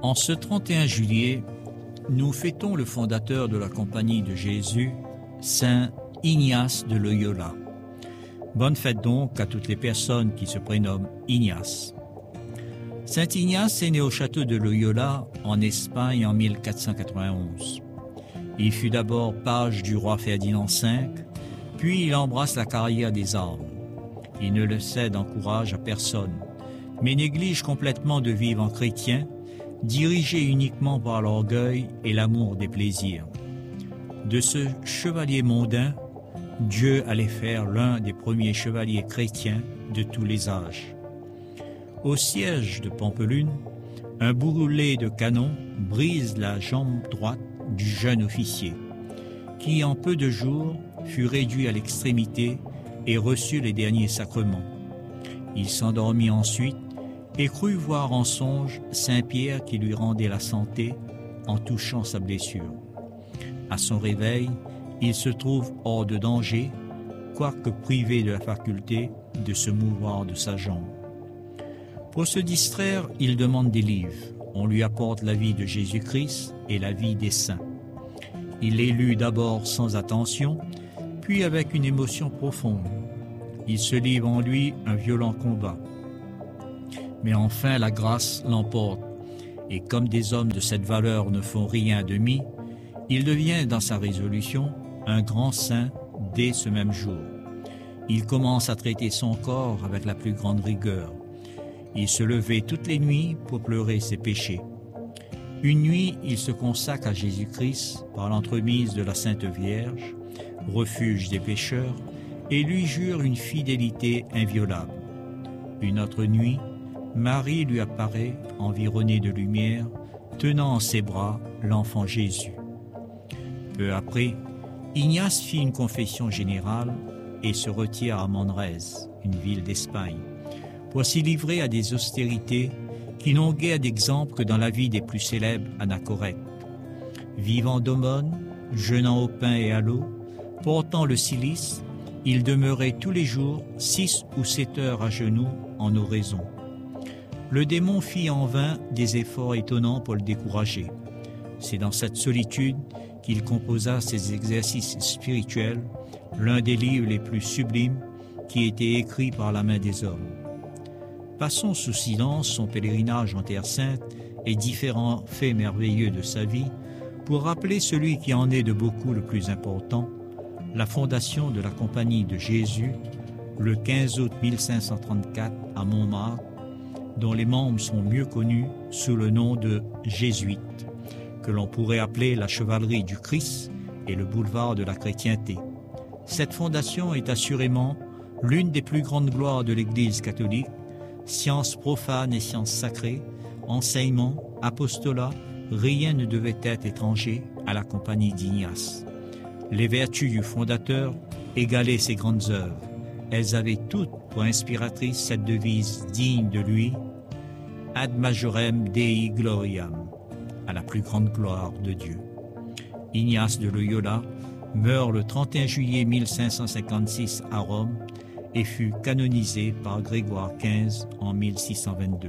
En ce 31 juillet, nous fêtons le fondateur de la Compagnie de Jésus, Saint Ignace de Loyola. Bonne fête donc à toutes les personnes qui se prénomment Ignace. Saint Ignace est né au château de Loyola, en Espagne, en 1491. Il fut d'abord page du roi Ferdinand V, puis il embrasse la carrière des armes. Il ne le cède en courage à personne, mais néglige complètement de vivre en chrétien, dirigé uniquement par l'orgueil et l'amour des plaisirs. De ce chevalier mondain, Dieu allait faire l'un des premiers chevaliers chrétiens de tous les âges. Au siège de Pampelune, un boulet de canon brise la jambe droite du jeune officier, qui en peu de jours fut réduit à l'extrémité et reçut les derniers sacrements. Il s'endormit ensuite et crut voir en songe Saint-Pierre qui lui rendait la santé en touchant sa blessure. À son réveil, il se trouve hors de danger, quoique privé de la faculté de se mouvoir de sa jambe. Pour se distraire, il demande des livres. On lui apporte la vie de Jésus-Christ et la vie des saints. Il les lut d'abord sans attention, puis avec une émotion profonde. Il se livre en lui un violent combat. Mais enfin la grâce l'emporte, et comme des hommes de cette valeur ne font rien à demi, il devient dans sa résolution un grand saint dès ce même jour. Il commence à traiter son corps avec la plus grande rigueur. Il se levait toutes les nuits pour pleurer ses péchés. Une nuit, il se consacre à Jésus-Christ par l'entremise de la Sainte Vierge, refuge des pécheurs, et lui jure une fidélité inviolable. Une autre nuit, Marie lui apparaît environnée de lumière, tenant en ses bras l'enfant Jésus. Peu après, Ignace fit une confession générale et se retire à Manrès, une ville d'Espagne, pour s'y livrer à des austérités qui n'ont guère d'exemple que dans la vie des plus célèbres anachorètes. Vivant d'aumônes, jeûnant au pain et à l'eau, portant le cilice, il demeurait tous les jours 6 ou 7 heures à genoux en oraison. Le démon fit en vain des efforts étonnants pour le décourager. C'est dans cette solitude qu'il composa ses exercices spirituels, l'un des livres les plus sublimes qui ait été écrit par la main des hommes. Passons sous silence son pèlerinage en Terre Sainte et différents faits merveilleux de sa vie pour rappeler celui qui en est de beaucoup le plus important, la fondation de la Compagnie de Jésus, le 15 août 1534 à Montmartre, dont les membres sont mieux connus sous le nom de jésuites, que l'on pourrait appeler la chevalerie du Christ et le boulevard de la chrétienté. Cette fondation est assurément l'une des plus grandes gloires de l'Église catholique, sciences profanes et sciences sacrées, enseignement, apostolat, rien ne devait être étranger à la Compagnie d'Ignace. Les vertus du fondateur égalaient ses grandes œuvres. Elles avaient toutes pour inspiratrice cette devise digne de lui, Ad majorem Dei gloriam, à la plus grande gloire de Dieu. Ignace de Loyola meurt le 31 juillet 1556 à Rome et fut canonisé par Grégoire XV en 1622.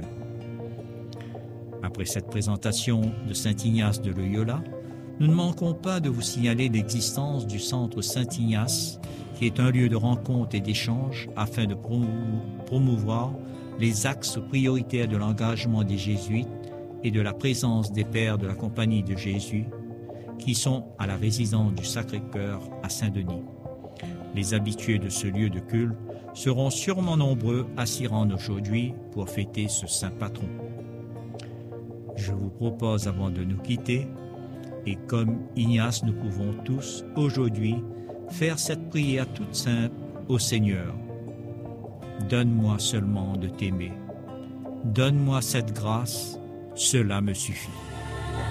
Après cette présentation de Saint Ignace de Loyola, nous ne manquons pas de vous signaler l'existence du centre Saint-Ignace, qui est un lieu de rencontre et d'échange afin de promouvoir les axes prioritaires de l'engagement des jésuites et de la présence des pères de la Compagnie de Jésus, qui sont à la résidence du Sacré-Cœur à Saint-Denis. Les habitués de ce lieu de culte seront sûrement nombreux à s'y rendre aujourd'hui pour fêter ce saint patron. Je vous propose, avant de nous quitter, et comme Ignace, nous pouvons tous aujourd'hui faire cette prière toute simple au Seigneur. Donne-moi seulement de t'aimer. Donne-moi cette grâce, cela me suffit.